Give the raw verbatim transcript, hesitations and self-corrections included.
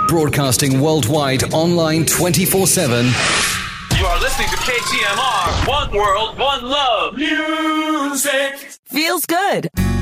Broadcasting worldwide, online twenty-four seven. You are listening to K T M R. One world, one love. Music. Feels good.